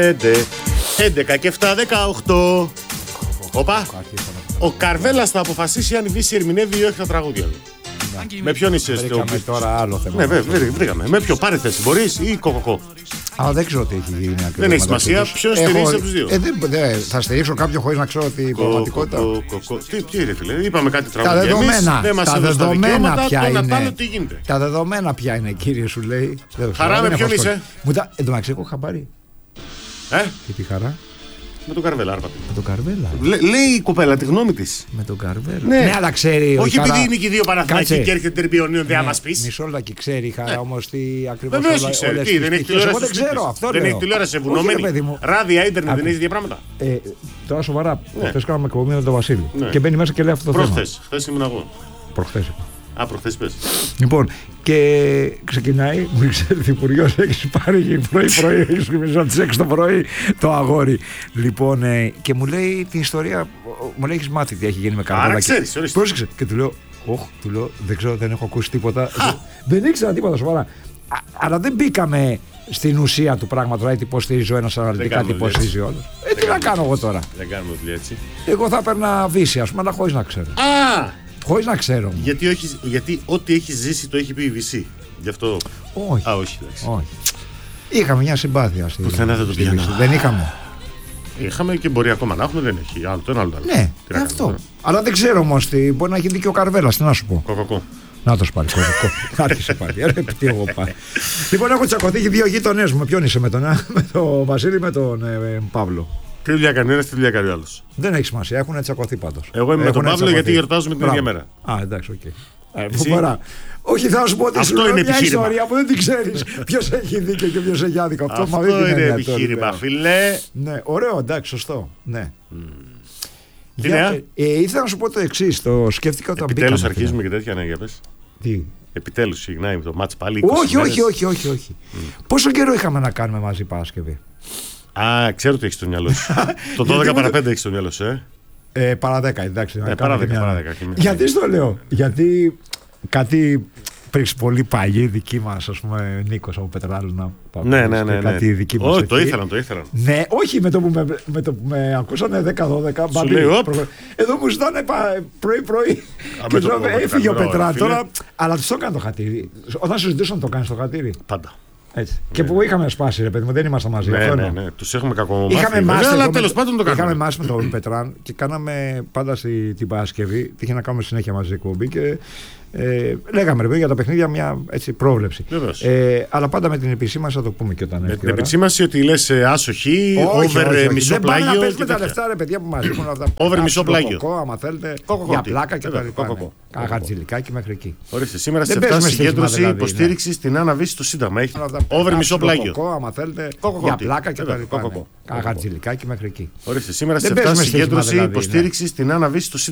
11 και 7, 18. Όπα. Ο Καρβέλας θα αποφασίσει αν η Βύση ερμηνεύει ή όχι τα τραγούδια του. Με ποιον είσαι στο. Βρήκαμε τώρα άλλο θέμα. Ναι, βρήκαμε. Με ποιο πάρε θέση, μπορείς ή κοκοκό. Αλλά δεν ξέρω τι έχει γίνει ακριβώς. Δεν έχει σημασία. Ποιο στηρίζει από τους δύο. Θα στηρίξω κάποιον χωρίς να ξέρω την πραγματικότητα. Τι ρε φίλε, είπαμε κάτι τραγούδια. Τα δεδομένα ποια είναι. Τι γίνεται. Τα δεδομένα ποια είναι, κύριε, σου λέει. Χαρά, με ποιον είσαι. Εν τω μεταξύ, έχω χαμπάρι. Και τη χαρά. Με τον Καρβέλα, άρπατε. Με τον Καρβέλα. Λέει η κοπέλα τη γνώμη της. Με τον Καρβέλα. Ναι, αλλά ξέρει. Όχι επειδή είναι και οι δύο Παναθηναϊκοί και έρχεται τερπιονίων, δεν θα μας πεις. Μισό λεπτό, ξέρει η χαρά όμως τι ακριβώς. Βεβαίως ξέρει. Τι, δεν έχει τηλεόραση. Εγώ δεν ξέρω αυτό. Δεν έχει τηλεόραση βουνόμενη. Ράδια, ίντερνετ, δεν έχει δύο πράγματα. Τώρα σοβαρά. Χθες κάναμε εκπομπή με τον Βασίλη. Και μπαίνει μέσα και λέει αυτό το θέμα. Χθες ήμουν εγώ. Προχθές. Προχθές πες. Λοιπόν, και ξεκινάει, μου ξέρει ο Υπουργός, έχεις πάρει πρωί-πρωί, έχεις νομίζω από τις 6 το πρωί το αγόρι. Λοιπόν, και μου λέει την ιστορία, μου λέει έχεις μάθει τι έχει γίνει με Καρβέλα. Άρα ξέρεις, ορίστε. Πρόσεξε. Και του λέω, δεν ξέρω, δεν έχω ακούσει τίποτα. Δεν ήξερα τίποτα σοβαρά. Αλλά δεν μπήκαμε στην ουσία του πράγματος, δηλαδή τι υποστηρίζει ο ένας αναλυτικά, τι υποστηρίζει ο άλλος. Τι να κάνω εγώ τώρα. Δεν κάνουμε δουλειά έτσι. Εγώ θα παίρνα Βύση, ας πούμε, αλλά χωρίς να ξέρω. Χωρίς να ξέρω. Γιατί ό,τι έχει ζήσει το έχει πει η Βυσή. Γι' αυτό. Όχι. Όχι. Είχαμε μια συμπάθεια στη Πουθενά δεν το πιάνω. Δεν είχαμε. Είχαμε και μπορεί ακόμα να έχουμε, δεν έχει. Άλλο το ένα, άλλο το άλλο. Ναι, αυτό. Αλλά δεν ξέρω όμως τι. Μπορεί να έχει δίκιο ο Καρβέλας, τι να σου πω. Κοκοκό. Να το πάλι, κοκοκό. Άρχισε πάλι. Τι εγώ πάλι. Λοιπόν, έχω τσακωθεί και δύο γείτονές μου. Με ποιον είσαι, με τον Βασίλη ή με τον Παύλο. Τι δουλειά κάνει ένα, τι δουλειά κάνει ο άλλο. Δεν έχει σημασία, έχουν τσακωθεί πάντως. Εγώ είμαι με τον Παύλο γιατί γιορτάζουμε την ίδια μέρα. Εντάξει, οκ. Όχι, θα σου πω ότι αυτό είναι μια ιστορία που δεν την ξέρεις ποιος έχει δίκιο και ποιος έχει άδικο. Αυτό είναι επιχείρημα, φίλε. Ναι, ωραίο, εντάξει, σωστό. Ναι. Τι νέα? Ήθελα να σου πω το εξής. Το σκέφτηκα όταν μπήκαμε. Επιτέλους αρχίζουμε και τέτοια, ναι, για πες. Τι? Επιτέλους, συγγνώμη, το μάτς πάλι. Όχι. Πόσο καιρό είχαμε να κάνουμε μαζί Παρασκευή? Ξέρω τι έχεις στο μυαλό σου. Το 12 παρα 5 έχεις στο μυαλό σου, παρά 10, εντάξει. Παρά 10. Γιατί στο λέω? Γιατί κάτι πριν πολύ παλιοί δικοί μας, ας πούμε, Νίκος από Πετράλου να πάμε. Ναι. Κάτι δική μας. Όχι, το ήθελαν. Ναι, όχι με το που με ακούσανε 10-12. Εδώ μου ζητάνε πρωί-πρωί. Και έφυγε ο Πετράλου τώρα, αλλά τους το έκανε το χατήρι. Όταν συζητούσαν το κάνεις το χατήρι. Πάντα. Έτσι. Και που είχαμε σπάσει, ρε παιδί μου, δεν ήμασταν μαζί. Ναι. Τους έχουμε κακομάθει. Αλλά τέλος πάντων το κάναμε. Είχαμε μάσει με τον Πετράν και κάναμε πάντα την Παρασκευή. Τύχε να κάνουμε συνέχεια μαζί εκπομπή και λέγαμε ρε παιδί για τα παιχνίδια μια έτσι, πρόβλεψη. Αλλά πάντα με την επισήμανση θα το πούμε και όταν έρθει. Με την επισήμανση ότι λες άσοχη, over μισό πλάγιο. Δεν πάνε τα λεφτά, ρε παιδιά που μας δείχνουν αυτά. Over μισό πλάγιο. Άμα θέλετε, για πλάκα και τα λοιπά. Αγαρτζηλικάκι μέχρι εκεί. Ορίστε, σήμερα σε 7 συγκέντρωση υποστήριξη στην Άννα στο Σύνταγμα. Έχει over μισό πλάγιο. Άμα θέλετε, για πλάκα και τα λοιπά. Αγαρτζηλικάκι μέχρι εκεί. Ορίστε, σήμερα σε 7 συγκέντρωση υποστήριξη στην Άννα στο Σύνταγμα.